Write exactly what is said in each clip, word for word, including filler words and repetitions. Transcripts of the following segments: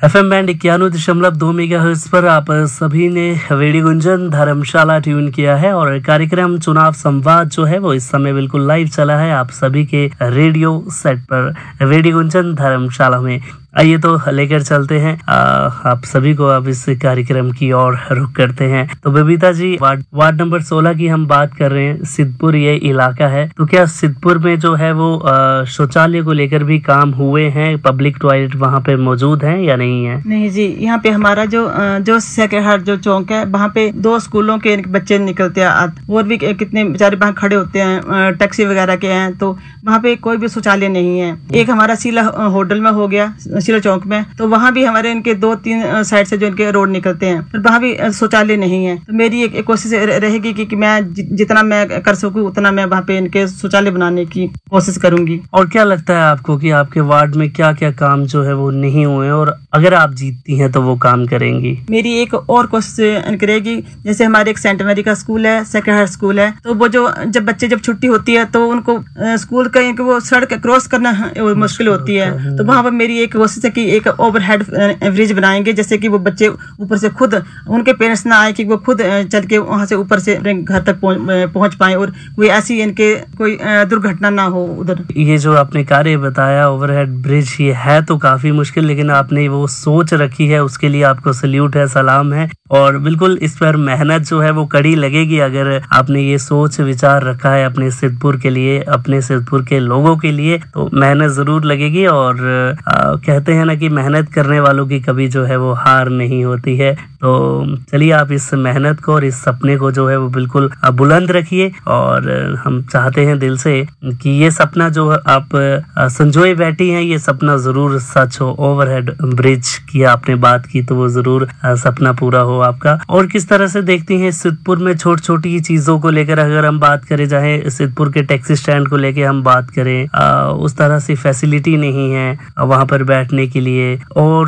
F M band इक्यानवे दशमलव दो मेगा हर्ट्ज पर आप सभी ने रेडियो गुंजन धर्मशाला ट्यून किया है और कार्यक्रम चुनाव संवाद जो है वो इस समय बिल्कुल लाइव चला है आप सभी के रेडियो सेट पर रेडियो गुंजन धर्मशाला में। आइए तो लेकर चलते हैं आ, आप सभी को अब इस कार्यक्रम की ओर रुख करते हैं। तो Babita ji, ward ward number सोलह की हम बात कर रहे हैं, सिद्धपुर ये इलाका है, तो क्या सिद्धपुर में जो है वो शौचालय को लेकर भी काम हुए हैं? पब्लिक टॉयलेट वहाँ पे मौजूद है या नहीं है? नहीं जी, यहाँ पे हमारा जो जो सेक्रेट हार्ट जो चौक है, वहाँ पे दो स्कूलों के बच्चे निकलते हैं और भी कितने बेचारे वहाँ खड़े होते हैं, टैक्सी वगैरह के हैं, तो वहाँ पे कोई भी शौचालय नहीं है। एक हमारा शीला होटल में हो गया, शीला चौक में, तो वहाँ भी हमारे इनके दो तीन साइड से जो इनके रोड निकलते हैं, पर वहाँ भी शौचालय नहीं है। तो मेरी एक, एक कोशिश रहेगी कि, कि मैं जितना मैं कर सकूँ उतना मैं वहाँ पे इनके शौचालय बनाने की कोशिश करूंगी। और क्या लगता है आपको कि आपके वार्ड में क्या क्या काम जो है वो नहीं हुए और अगर आप जीतती हैं तो वो काम करेंगी? मेरी एक और कोशिश रहेगी, जैसे हमारे एक सेंट मैरी का स्कूल है, सेक्रेट हार्ट स्कूल है, तो वो जो जब बच्चे जब छुट्टी होती है तो उनको स्कूल का वो सड़क क्रॉस करना मुश्किल होती है, तो वहाँ पर मेरी एक कोशिश है कि एक ओवरहेड ब्रिज बनाएंगे, जैसे कि वो बच्चे ऊपर से खुद, उनके पेरेंट्स ना आए कि वो खुद चल के वहाँ से ऊपर से घर तक पहुँच पाए और कोई ऐसी इनके कोई दुर्घटना ना हो उधर। ये जो आपने कार्य बताया ओवरहेड ब्रिज, ये है तो काफी मुश्किल, लेकिन आपने वो सोच रखी है, उसके लिए आपको सल्यूट है, सलाम है। और बिल्कुल इस पर मेहनत जो है वो कड़ी लगेगी अगर आपने ये सोच विचार रखा है अपने सिद्धपुर के लिए, अपने सिद्धपुर के लोगों के लिए, तो मेहनत जरूर लगेगी। और आ, कहते हैं ना कि मेहनत करने वालों की कभी जो है वो हार नहीं होती है। तो चलिए आप इस मेहनत को और इस सपने को जो है वो बिल्कुल बुलंद रखिए और हम चाहते हैं दिल से कि ये सपना जो आप संजोए बैठी हैं, ये सपना जरूर सच हो। ओवरहेड ब्रिज की आपने बात की तो वो जरूर सपना पूरा हो आपका। और किस तरह से देखती हैं सिद्धपुर में छोटी छोटी चीजों को लेकर, अगर हम बात करें, चाहे सिद्धपुर के टैक्सी स्टैंड को लेकर हम बात करें, आ, उस तरह से फैसिलिटी नहीं है वहां पर बैठने के लिए। और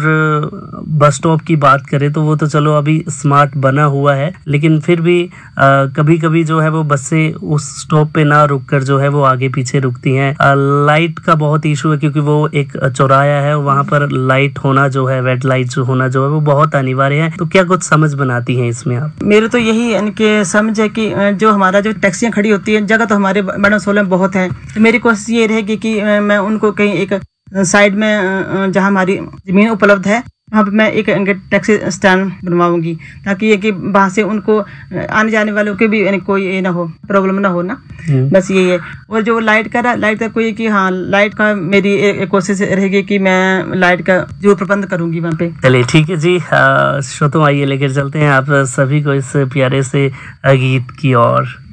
बस स्टॉप की बात करें तो वो तो चलो अभी स्मार्ट बना हुआ है, लेकिन फिर भी आ, कभी कभी जो है वो बसें उस स्टॉप पे ना रुक कर जो है वो आगे पीछे रुकती हैं। लाइट का बहुत इशू है क्योंकि वो एक चौराया है, वहां पर लाइट होना जो है, रेड लाइट जो होना जो है वो बहुत अनिवार्य है। तो क्या कुछ समझ बनाती हैं इसमें आप? मेरे तो यही इनके समझ है कि जो हमारा जो टैक्सियां खड़ी होती है, जगह तो हमारे मैडम सोलह में बहुत है, तो मेरी कोशिश ये रहेगी कि मैं उनको कहीं एक साइड में जहां हमारी जमीन उपलब्ध है वहाँ पे मैं एक टैक्सी स्टैंड बनवाऊंगी, ताकि ये कि वहाँ से उनको आने जाने वालों के भी कोई ये ना हो, प्रॉब्लम ना हो ना, बस यही है। और जो लाइट का लाइट का कोई कि हाँ, लाइट का मेरी एक कोशिश रहेगी कि मैं लाइट का जो प्रबंध करूंगी वहाँ पे। चलिए ठीक है जी, श्रोताओं आइए लेकर चलते हैं आप सभी को इस प्यारे से गीत की ओर।